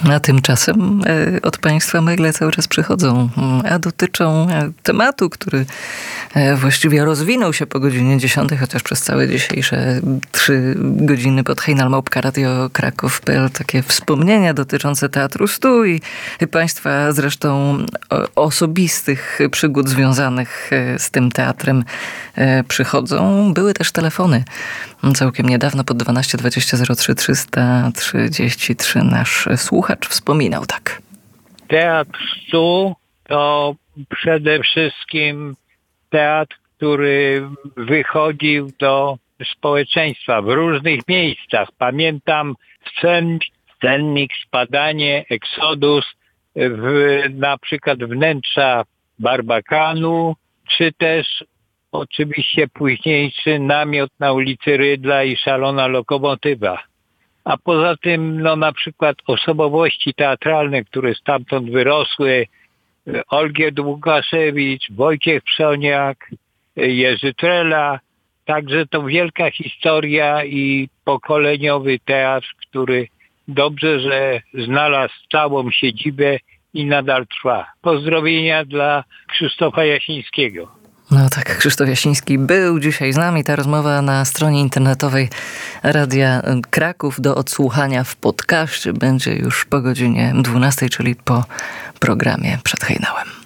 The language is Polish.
A tymczasem od państwa maile cały czas przychodzą, a dotyczą tematu, który właściwie rozwinął się po godzinie 10, chociaż przez całe dzisiejsze 3 godziny pod hejnalmałpka.radio.kraków.pl takie wspomnienia dotyczące Teatru Stu i państwa zresztą osobistych przygód związanych z tym teatrem przychodzą. Były też telefony. Całkiem niedawno pod 12 20 03 333 nasz słuchacz wspominał tak. Teatr Stu to przede wszystkim teatr, który wychodził do społeczeństwa w różnych miejscach. Pamiętam scennik Spadanie, Exodus, na przykład wnętrza Barbakanu, czy też oczywiście późniejszy namiot na ulicy Rydla i Szalona Lokomotywa. A poza tym na przykład osobowości teatralne, które stamtąd wyrosły, Olgierd Łukaszewicz, Wojciech Przoniak, Jerzy Trela. Także to wielka historia i pokoleniowy teatr, który dobrze, że znalazł całą siedzibę i nadal trwa. Pozdrowienia dla Krzysztofa Jasińskiego. No tak, Krzysztof Jasiński był dzisiaj z nami. Ta rozmowa na stronie internetowej Radia Kraków do odsłuchania w podcaście będzie już po godzinie 12, czyli po programie Przed Hejnałem.